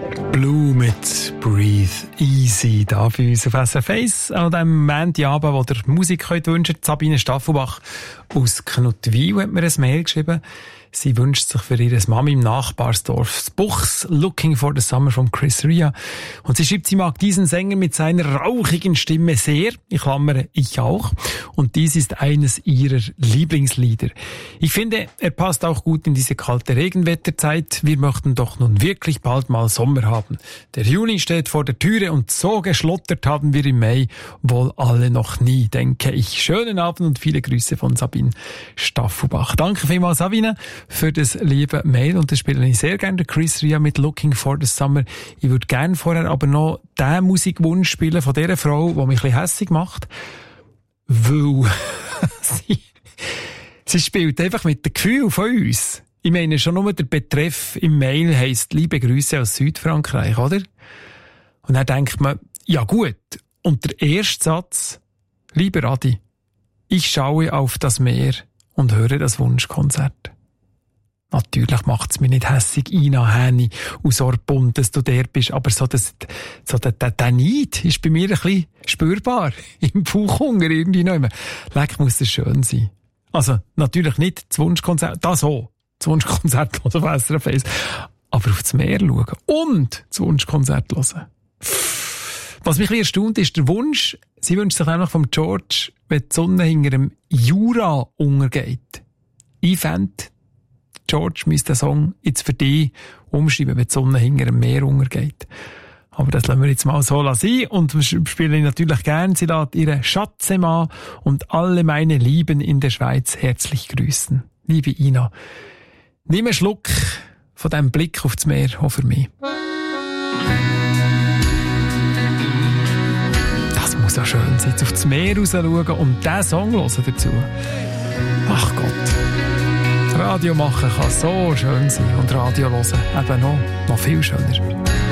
Blue mit Breathe Easy da bei uns auf SRF 1 an diesem Montagabend, wo ihr Musik könnt wünschen. Sabine Staffelbach aus Knuttwil hat mir ein Mail geschrieben. Sie wünscht sich für ihre Mami im Nachbarsdorf Buchs Looking for the Summer von Chris Rea. Und sie schreibt, sie mag diesen Sänger mit seiner rauchigen Stimme sehr. Ich klammere, ich auch. Und dies ist eines ihrer Lieblingslieder. Ich finde, er passt auch gut in diese kalte Regenwetterzeit. Wir möchten doch nun wirklich bald mal Sommer haben. Der Juni steht vor der Türe und so geschlottert haben wir im Mai wohl alle noch nie, denke ich. Schönen Abend und viele Grüße von Sabine Staffelbach. Danke vielmals, Sabine, für das liebe Mail, und das spiele ich sehr gerne, Chris Rea mit Looking for the Summer. Ich würde gerne vorher aber noch den Musikwunsch spielen von dieser Frau, die mich ein bisschen hässig macht, weil sie spielt einfach mit dem Gefühl von uns. Ich meine, schon nur der Betreff im Mail heisst «Liebe Grüße aus Südfrankreich», oder? Und dann denkt man, ja gut, und der erste Satz, «Lieber Adi, ich schaue auf das Meer und höre das Wunschkonzert.» Natürlich macht's mich nicht hässig, Ina Häni aus Orpund, dass du der bist, aber der Neid ist bei mir ein bisschen spürbar. Im Bauchhunger irgendwie noch immer. Leck, muss das schön sein. Also, natürlich nicht das Wunschkonzert, das Wunschkonzert hören auf SRF 1, aber auf das Meer schauen und das Wunschkonzert hören. Was mich ein bisschen erstaunt, ist der Wunsch, sie wünscht sich nämlich vom George, wenn die Sonne hinter dem Jura untergeht. Ich fände, George müsste den Song jetzt für dich umschreiben, wenn die Sonne hinter dem Meer untergeht. Aber das lassen wir jetzt mal so sein. Und wir spielen natürlich gern. Sie lässt ihre Schatzemann und alle meine Lieben in der Schweiz herzlich grüßen. Liebe Ina, nimm einen Schluck von diesem Blick auf das Meer, auch für mich. Das muss ja schön sein, auf das Meer raus schauen und diesen Song hören dazu. Ach Gott. Radio machen kann so schön sein und Radio hören eben noch viel schöner.